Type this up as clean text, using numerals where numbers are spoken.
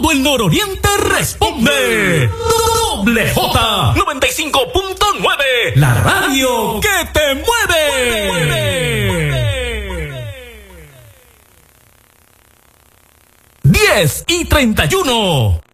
todo el nororiente responde. Doble J 95.9, la radio que te mueve. 10:31.